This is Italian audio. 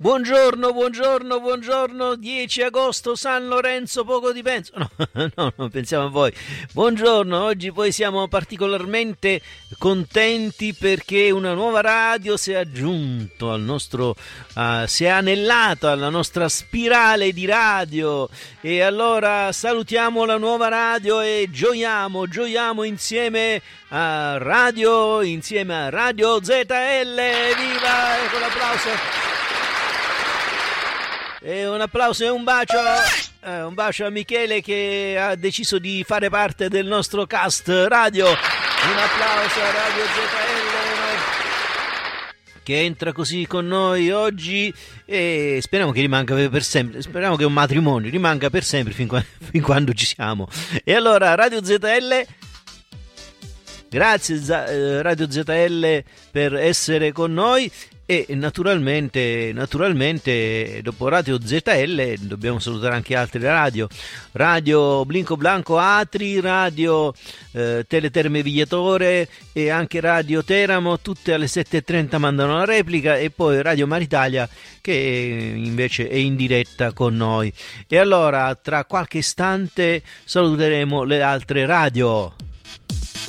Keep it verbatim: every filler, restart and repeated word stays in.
Buongiorno, buongiorno, buongiorno, dieci agosto, San Lorenzo, poco di penso. No, no, non pensiamo a voi. Buongiorno, oggi poi siamo particolarmente contenti perché una nuova radio si è aggiunto al nostro, uh, si è anellata alla nostra spirale di radio. E allora salutiamo la nuova radio e gioiamo, gioiamo insieme a radio, insieme a Radio Z L. Viva! Ecco l'applauso. E un applauso e un bacio, eh, un bacio a Michele che ha deciso di fare parte del nostro cast radio. Un applauso a Radio Z L che entra così con noi oggi e speriamo che rimanga per sempre, speriamo che un matrimonio rimanga per sempre fin, qua, fin quando ci siamo. E allora Radio Z L, grazie Radio Z L per essere con noi. E naturalmente, naturalmente dopo Radio Z L dobbiamo salutare anche altre radio, Radio Blinco Blanco Atri, Radio eh, Teleterme Vigliatore e anche Radio Teramo, tutte alle sette e trenta mandano la replica, e poi Radio Maritalia che invece è in diretta con noi. E allora tra qualche istante saluteremo le altre radio.